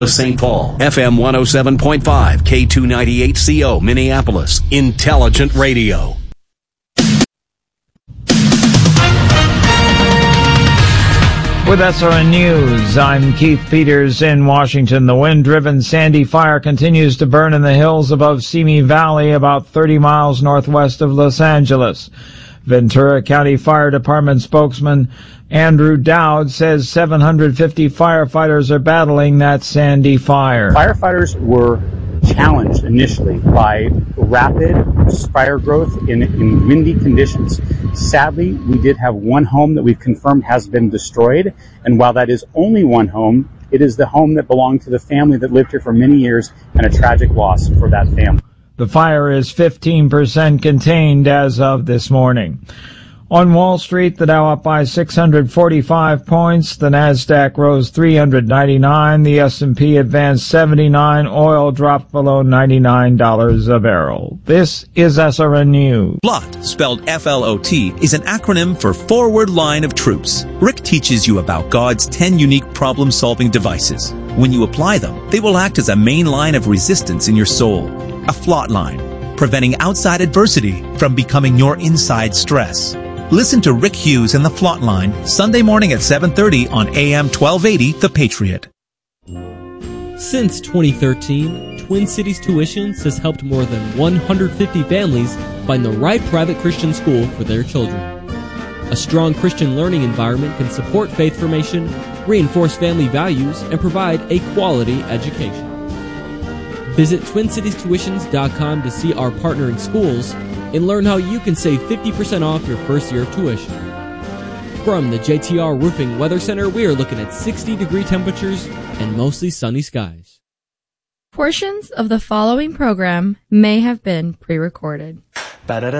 St. Paul, FM 107.5, K298CO, Minneapolis, Intelligent Radio. With SRN News, I'm Keith Peters in Washington. The wind-driven Sandy fire continues to burn in the hills above Simi Valley, about 30 miles northwest of Los Angeles. Ventura County Fire Department spokesman Andrew Dowd says 750 firefighters are battling that Sandy fire. Firefighters were challenged initially by rapid fire growth in windy conditions. Sadly, we did have one home that we've confirmed has been destroyed, and while that is only one home, it is the home that belonged to the family that lived here for many years, and a tragic loss for that family. The fire is 15% contained as of this morning. On Wall Street, the Dow up by 645 points. The Nasdaq rose 399. The S&P advanced 79. Oil dropped below $99 a barrel. This is SRN News. FLOT, spelled F-L-O-T, is an acronym for Forward Line of Troops. Rick teaches you about God's 10 unique problem-solving devices. When you apply them, they will act as a main line of resistance in your soul. A FLOT line, preventing outside adversity from becoming your inside stress. Listen to Rick Hughes and the FLOT Line Sunday morning at 7:30 on AM 1280 The Patriot. Since 2013, Twin Cities Tuitions has helped more than 150 families find the right private Christian school for their children. A strong Christian learning environment can support faith formation, reinforce family values, and provide a quality education. Visit TwinCitiesTuitions.com to see our partnering schools and learn how you can save 50% off your first year of tuition. From the JTR Roofing Weather Center, we are looking at 60-degree temperatures and mostly sunny skies. Portions of the following program may have been pre-recorded.